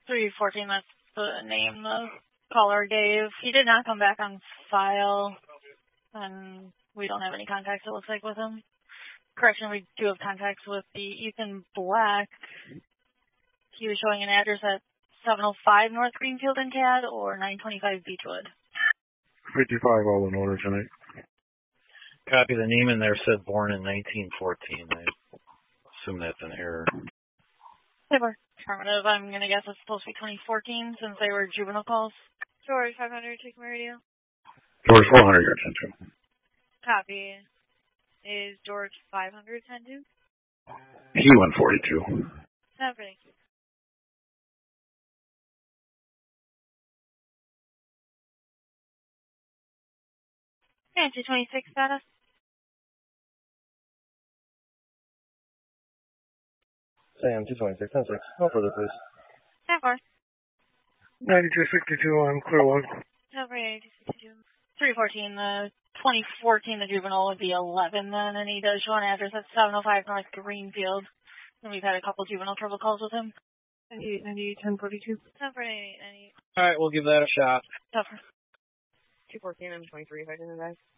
314, that's the name the caller gave. He did not come back on file, and we don't have any contacts, it looks like, with him. Correction, we do have contacts with the Ethan Black. He was showing an address at 705 North Greenfield in CAD or 925 Beechwood. 55, all in order tonight. Copy. The name in there said born in 1914. I assume that's an error. Affirmative. I'm going to guess it's supposed to be 2014 since they were juvenile calls. George 500, take my radio. George 400, your attention. Copy. Is George 500 10-2? P142. Thank you. And 226 status. Sam 226, 10-6. No further, please. 10-4. 9262 on clear one. 9262. 314, the 2014, the juvenile would be 11 then, and he does show an address at 705 North Greenfield. And we've had a couple juvenile trouble calls with him. 98, 1042. 1048, 98. Alright, we'll give that a shot. Tougher. 214, I'm 23 if I didn't advise.